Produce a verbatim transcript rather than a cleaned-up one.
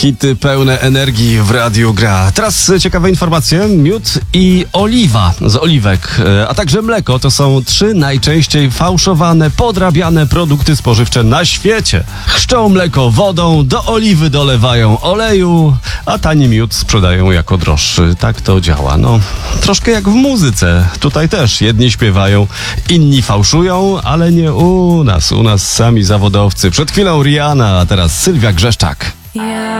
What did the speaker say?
Hity pełne energii w radiu gra. Teraz ciekawe informacje. Miód i oliwa z oliwek, a także mleko to są trzy najczęściej fałszowane, podrabiane produkty spożywcze na świecie. Chrzczą mleko wodą, do oliwy dolewają oleju, a tani miód sprzedają jako droższy. Tak to działa. No, troszkę jak w muzyce. Tutaj też jedni śpiewają, inni fałszują, ale nie u nas. U nas sami zawodowcy. Przed chwilą Rihanna, a teraz Sylwia Grzeszczak. Ja